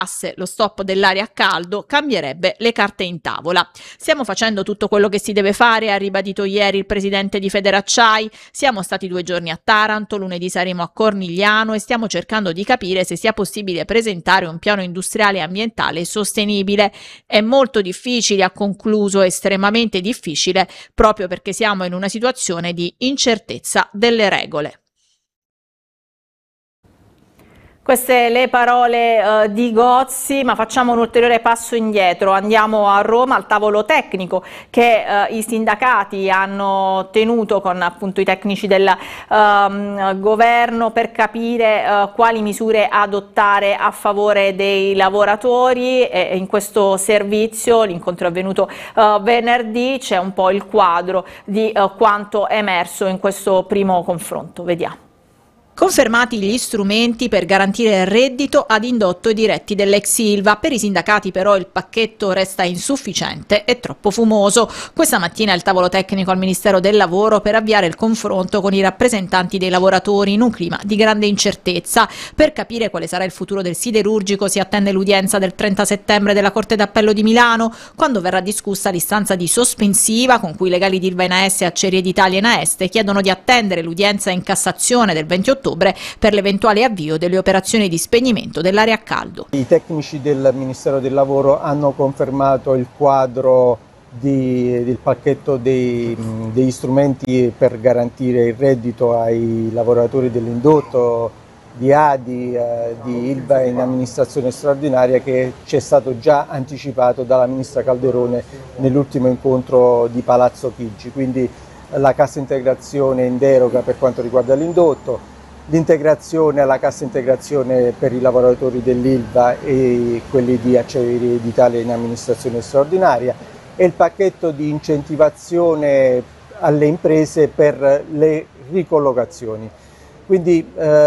lo stop dell'aria a caldo cambierebbe le carte in tavola. Stiamo facendo tutto quello che si deve fare, ha ribadito ieri il presidente di Federacciai. Siamo stati 2 giorni a Taranto, lunedì saremo a Cornigliano e stiamo cercando di capire se sia possibile presentare un piano industriale e ambientale sostenibile. È molto difficile, ha concluso, estremamente difficile, proprio perché siamo in una situazione di incertezza delle regole. Queste le parole di Gozzi, ma facciamo un ulteriore passo indietro, andiamo a Roma al tavolo tecnico che i sindacati hanno tenuto con appunto i tecnici del governo per capire quali misure adottare a favore dei lavoratori e in questo servizio, l'incontro è avvenuto venerdì, c'è un po' il quadro di quanto è emerso in questo primo confronto, vediamo. Confermati gli strumenti per garantire il reddito ad indotto i diretti dell'ex Ilva. Per i sindacati però il pacchetto resta insufficiente e troppo fumoso. Questa mattina il tavolo tecnico al Ministero del Lavoro per avviare il confronto con i rappresentanti dei lavoratori in un clima di grande incertezza. Per capire quale sarà il futuro del siderurgico si attende l'udienza del 30 settembre della Corte d'Appello di Milano, quando verrà discussa l'istanza di sospensiva con cui i legali di Ilva Enaeste, Acciaierie d'Italia e Enaeste chiedono di attendere l'udienza in Cassazione del 20 ottobre per l'eventuale avvio delle operazioni di spegnimento dell'aria a caldo. I tecnici del Ministero del Lavoro hanno confermato il quadro del pacchetto degli strumenti per garantire il reddito ai lavoratori dell'indotto, di ADI, di Ilva in amministrazione straordinaria, che ci è stato già anticipato dalla Ministra Calderone nell'ultimo incontro di Palazzo Chigi. Quindi la cassa integrazione in deroga per quanto riguarda l'indotto, l'integrazione alla cassa integrazione per i lavoratori dell'Ilva e quelli di Acciaierie d'Italia in amministrazione straordinaria e il pacchetto di incentivazione alle imprese per le ricollocazioni. Quindi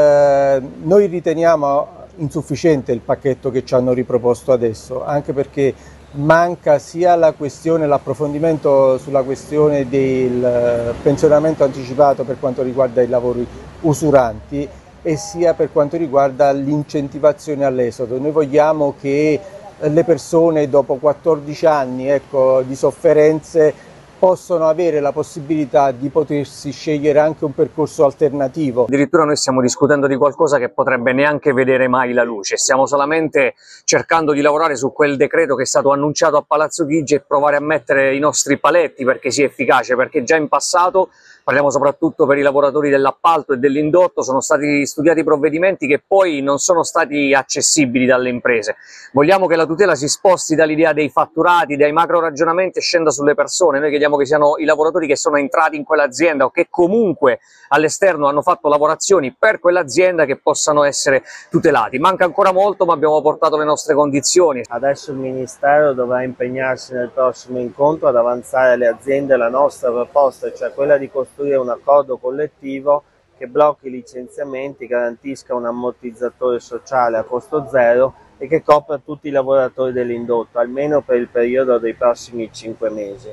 noi riteniamo insufficiente il pacchetto che ci hanno riproposto adesso, anche perché manca sia l'approfondimento sulla questione del pensionamento anticipato per quanto riguarda i lavori usuranti e sia per quanto riguarda l'incentivazione all'esodo. Noi vogliamo che le persone dopo 14 anni di sofferenze possono avere la possibilità di potersi scegliere anche un percorso alternativo. Addirittura noi stiamo discutendo di qualcosa che potrebbe neanche vedere mai la luce, stiamo solamente cercando di lavorare su quel decreto che è stato annunciato a Palazzo Chigi e provare a mettere i nostri paletti perché sia efficace, perché già in passato, parliamo soprattutto per i lavoratori dell'appalto e dell'indotto, sono stati studiati provvedimenti che poi non sono stati accessibili dalle imprese. Vogliamo che la tutela si sposti dall'idea dei fatturati, dai macro ragionamenti e scenda sulle persone. Noi chiediamo che siano i lavoratori che sono entrati in quell'azienda o che comunque all'esterno hanno fatto lavorazioni per quell'azienda che possano essere tutelati. Manca ancora molto, ma abbiamo portato le nostre condizioni. Adesso il Ministero dovrà impegnarsi nel prossimo incontro ad avanzare alle aziende la nostra proposta, cioè quella di costruire un accordo collettivo che blocchi i licenziamenti, garantisca un ammortizzatore sociale a costo zero e che copra tutti i lavoratori dell'indotto, almeno per il periodo dei prossimi 5 mesi.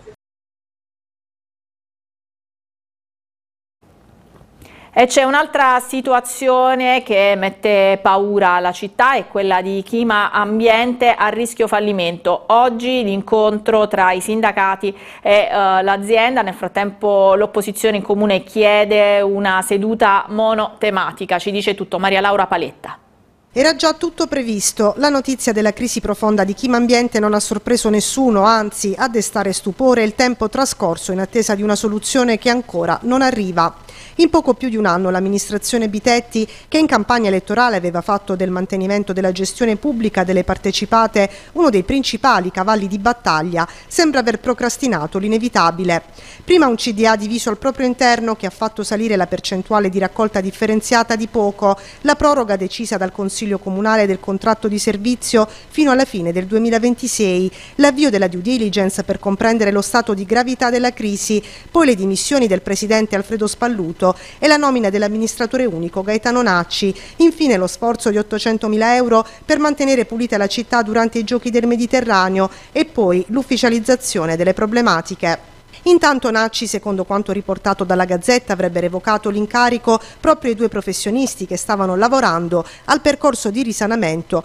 E c'è un'altra situazione che mette paura alla città, è quella di Chima Ambiente a rischio fallimento. Oggi l'incontro tra i sindacati e l'azienda, nel frattempo l'opposizione in comune chiede una seduta monotematica. Ci dice tutto Maria Laura Paletta. Era già tutto previsto, la notizia della crisi profonda di Chima Ambiente non ha sorpreso nessuno, anzi a destare stupore il tempo trascorso in attesa di una soluzione che ancora non arriva. In poco più di un anno l'amministrazione Bitetti, che in campagna elettorale aveva fatto del mantenimento della gestione pubblica delle partecipate uno dei principali cavalli di battaglia, sembra aver procrastinato l'inevitabile. Prima un CDA diviso al proprio interno che ha fatto salire la percentuale di raccolta differenziata di poco, la proroga decisa dal Consiglio Comunale del contratto di servizio fino alla fine del 2026, l'avvio della due diligence per comprendere lo stato di gravità della crisi, poi le dimissioni del presidente Alfredo Spalluto e la nomina dell'amministratore unico Gaetano Nacci, infine lo sforzo di 800.000 euro per mantenere pulita la città durante i Giochi del Mediterraneo e poi l'ufficializzazione delle problematiche. Intanto Nacci, secondo quanto riportato dalla Gazzetta, avrebbe revocato l'incarico proprio ai due professionisti che stavano lavorando al percorso di risanamento